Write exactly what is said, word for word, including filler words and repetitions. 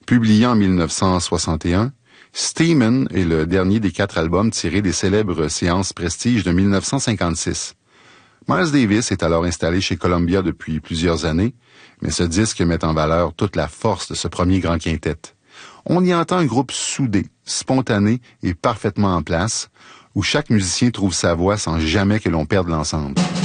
Publié en mille neuf cent soixante et un, Steeman est le dernier des quatre albums tirés des célèbres séances Prestige de mille neuf cent cinquante-six. Miles Davis est alors installé chez Columbia depuis plusieurs années, mais ce disque met en valeur toute la force de ce premier grand quintet. On y entend un groupe soudé, spontané et parfaitement en place, où chaque musicien trouve sa voix sans jamais que l'on perde l'ensemble.